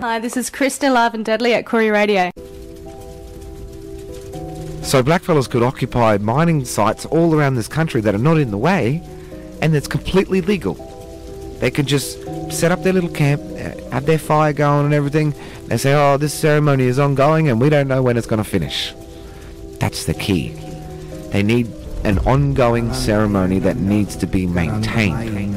Hi, this is Krista Love and Deadly at Koori Radio. So blackfellas could occupy mining sites all around this country that are not in the way, and it's completely legal. They could just set up their little camp, have their fire going and everything. They say, oh, this ceremony is ongoing and we don't know when it's going to finish. That's the key. They need an ongoing ceremony that needs to be maintained.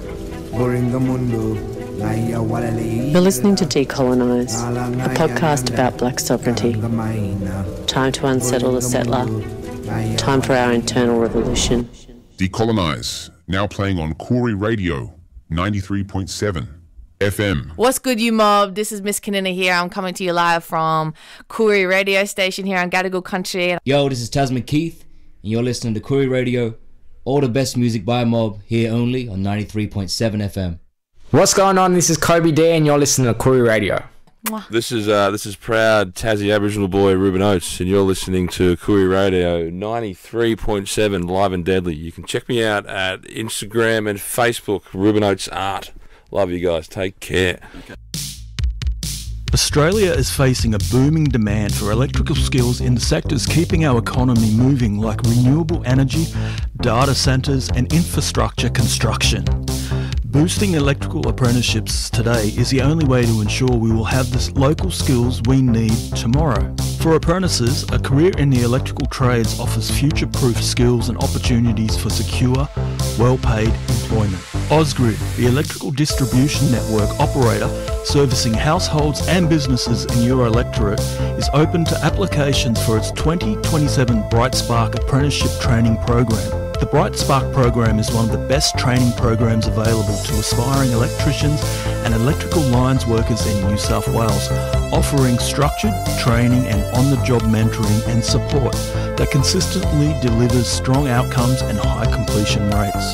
You're listening to Decolonise, a podcast about black sovereignty. Time to unsettle the settler. Time for our internal revolution. Decolonise, now playing on Koori Radio 93.7 FM. What's good, you mob? This is Miss Kanina here. I'm coming to you live from Koori Radio Station here on Gadigal Country. Yo, this is Tasman Keith, and you're listening to Koori Radio. All the best music by Mob, here only on 93.7 FM. What's going on? This is Kobe D, and you're listening to Koori Radio. This is proud Tassie Aboriginal boy Ruben Oates, and you're listening to Koori Radio 93.7 live and deadly. You can check me out at Instagram and Facebook, Ruben Oates Art. Love you guys. Take care. Australia is facing a booming demand for electrical skills in the sectors keeping our economy moving, like renewable energy, data centres and infrastructure construction. Boosting electrical apprenticeships today is the only way to ensure we will have the local skills we need tomorrow. For apprentices, a career in the electrical trades offers future-proof skills and opportunities for secure, well-paid employment. Ausgrid, the electrical distribution network operator servicing households and businesses in your electorate, is open to applications for its 2027 Bright Spark Apprenticeship Training Program. The Bright Spark program is one of the best training programs available to aspiring electricians and electrical lines workers in New South Wales, offering structured training and on-the-job mentoring and support that consistently delivers strong outcomes and high completion rates.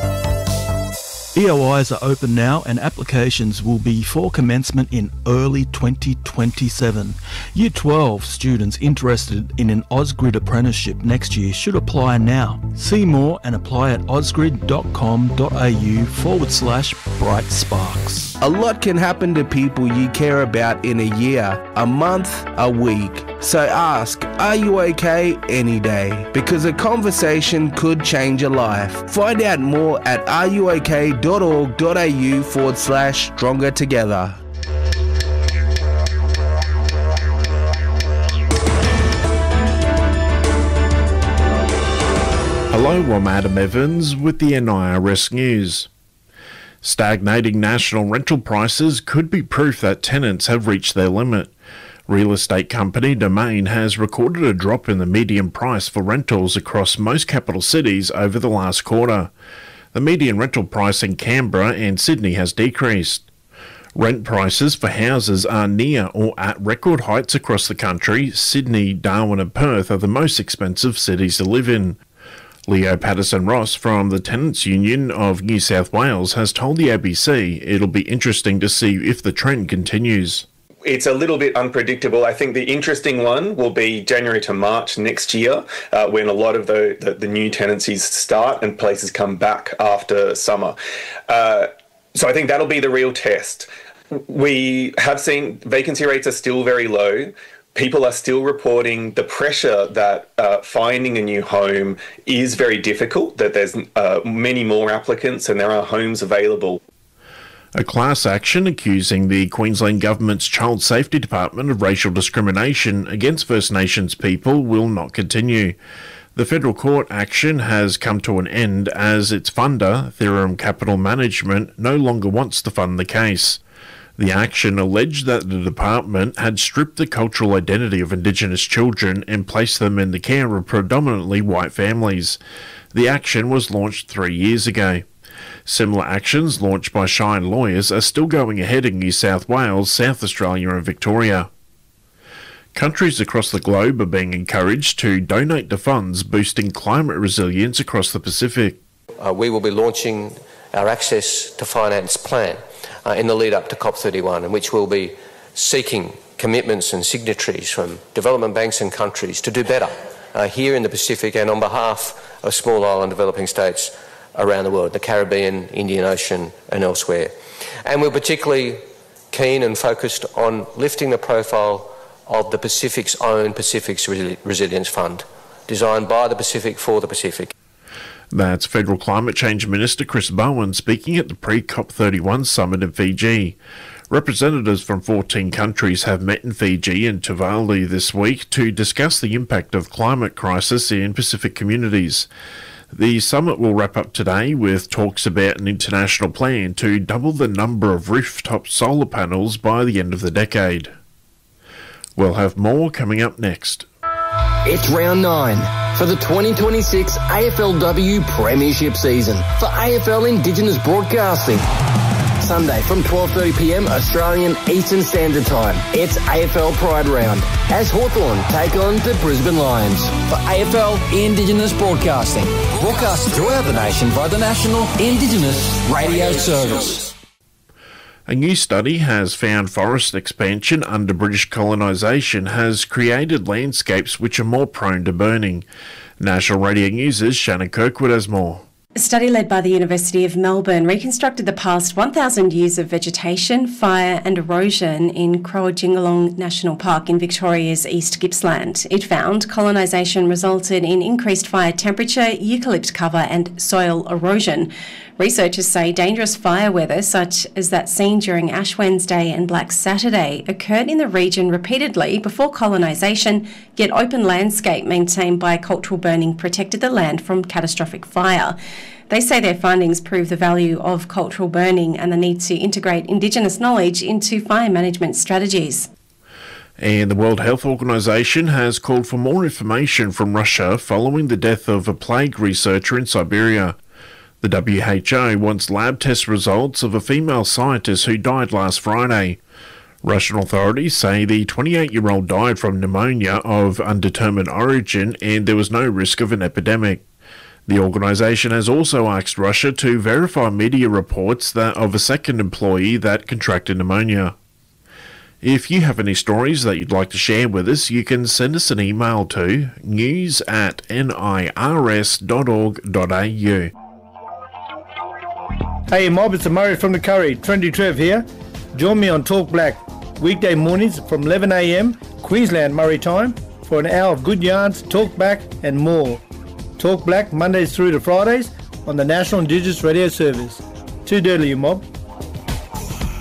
EOIs are open now and applications will be for commencement in early 2027. Year 12 students interested in an Ausgrid apprenticeship next year should apply now. See more and apply at ausgrid.com.au/Bright Sparks. A lot can happen to people you care about in a year, a month, a week. So ask, are you okay any day? Because a conversation could change a life. Find out more at areyouok.org.au/stronger together. Hello, I'm Adam Evans with the NIRS News. Stagnating national rental prices could be proof that tenants have reached their limit. Real estate company Domain has recorded a drop in the median price for rentals across most capital cities over the last quarter. The median rental price in Canberra and Sydney has decreased. Rent prices for houses are near or at record heights across the country. Sydney, Darwin and Perth are the most expensive cities to live in. Leo Patterson-Ross from the Tenants Union of New South Wales has told the ABC it'll be interesting to see if the trend continues. It's a little bit unpredictable. I think the interesting one will be January to March next year, when a lot of the new tenancies start and places come back after summer. So I think that'll be the real test. We have seen vacancy rates are still very low. People are still reporting the pressure that finding a new home is very difficult, that there's many more applicants and there are homes available. A class action accusing the Queensland Government's Child Safety Department of racial discrimination against First Nations people will not continue. The federal court action has come to an end as its funder, Theorem Capital Management, no longer wants to fund the case. The action alleged that the department had stripped the cultural identity of Indigenous children and placed them in the care of predominantly white families. The action was launched 3 years ago. Similar actions launched by Shine Lawyers are still going ahead in New South Wales, South Australia and Victoria. Countries across the globe are being encouraged to donate to funds boosting climate resilience across the Pacific. We will be launching our Access to Finance plan in the lead up to COP31, in which we'll be seeking commitments and signatories from development banks and countries to do better here in the Pacific and on behalf of small island developing states around the world, the Caribbean, Indian Ocean and elsewhere. And we're particularly keen and focused on lifting the profile of the Pacific's own Pacific's Resilience Fund, designed by the Pacific for the Pacific. That's Federal Climate Change Minister Chris Bowen speaking at the pre-COP31 summit in Fiji. Representatives from 14 countries have met in Fiji and Tuvalu this week to discuss the impact of climate crisis in Pacific communities. The summit will wrap up today with talks about an international plan to double the number of rooftop solar panels by the end of the decade. We'll have more coming up next. It's round 9 for the 2026 AFLW Premiership season for AFL Indigenous Broadcasting. Sunday from 12:30pm Australian Eastern Standard Time. It's AFL Pride Round as Hawthorn take on the Brisbane Lions. For AFL Indigenous Broadcasting, broadcast throughout the nation by the National Indigenous Radio Service. A new study has found forest expansion under British colonisation has created landscapes which are more prone to burning. National Radio News' Shannon Kirkwood has more. A study led by the University of Melbourne reconstructed the past 1,000 years of vegetation, fire and erosion in Croajingolong National Park in Victoria's East Gippsland. It found colonisation resulted in increased fire temperature, eucalypt cover and soil erosion. Researchers say dangerous fire weather, such as that seen during Ash Wednesday and Black Saturday, occurred in the region repeatedly before colonisation, yet open landscape maintained by cultural burning protected the land from catastrophic fire. They say their findings prove the value of cultural burning and the need to integrate Indigenous knowledge into fire management strategies. And the World Health Organization has called for more information from Russia following the death of a plague researcher in Siberia. The WHO wants lab test results of a female scientist who died last Friday. Russian authorities say the 28-year-old died from pneumonia of undetermined origin and there was no risk of an epidemic. The organisation has also asked Russia to verify media reports that of a second employee that contracted pneumonia. If you have any stories that you'd like to share with us, you can send us an email to news@nirs.org.au. Hey Mob, it's Murray from the Curry, Trendy Trev here. Join me on Talk Black, weekday mornings from 11am, Queensland Murray time, for an hour of good yarns, talk back and more. Talk Black Mondays through to Fridays on the National Indigenous Radio Service. Too dirty, you mob.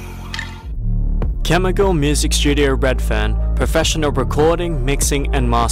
Chemical Music Studio Redfern, professional recording, mixing and mastering.